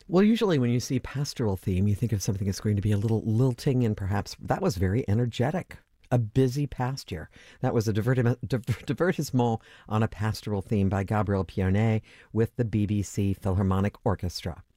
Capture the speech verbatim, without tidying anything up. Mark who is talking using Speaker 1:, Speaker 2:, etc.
Speaker 1: Well, usually when you see pastoral theme, you think of something that's going to be a little lilting, and perhaps that was very energetic. A busy pasture. That was a divertiment, divertissement on a pastoral theme by Gabriel Pierné with the B B C Philharmonic Orchestra.